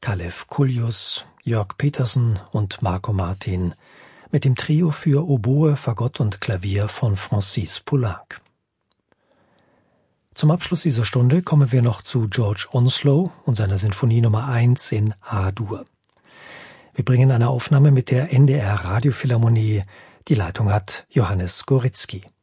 Kalev Kullius, Jörg Petersen und Marco Martin mit dem Trio für Oboe, Fagott und Klavier von Francis Poulenc. Zum Abschluss dieser Stunde kommen wir noch zu George Onslow und seiner Sinfonie Nummer 1 in A-Dur. Wir bringen eine Aufnahme mit der NDR Radiophilharmonie. Die Leitung hat Johannes Goritzky.